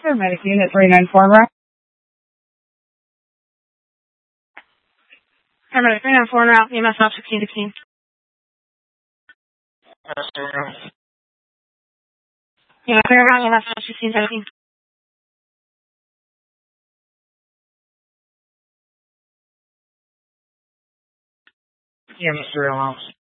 Paramedic unit 394 route. Paramedic 394 route, EMS op 1616. Yeah, clear route, EMS op 1617. EMS 3 allowance.